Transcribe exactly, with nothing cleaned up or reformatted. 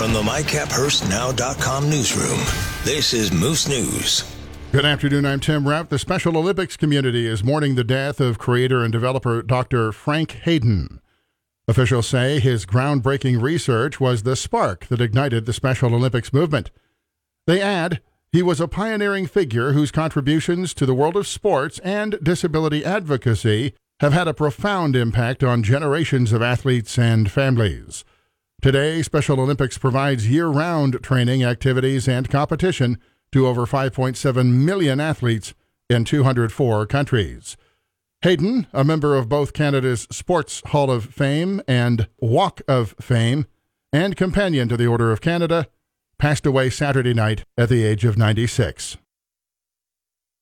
From the my cap hurst now dot com newsroom, this is Moose News. Good afternoon, I'm Tim Rapp. The Special Olympics community is mourning the death of creator and developer Doctor Frank Hayden. Officials say his groundbreaking research was the spark that ignited the Special Olympics movement. They add, he was a pioneering figure whose contributions to the world of sports and disability advocacy have had a profound impact on generations of athletes and families. Today, Special Olympics provides year-round training, activities, and competition to over five point seven million athletes in two hundred four countries. Hayden, a member of both Canada's Sports Hall of Fame and Walk of Fame, and companion to the Order of Canada, passed away Saturday night at the age of ninety-six.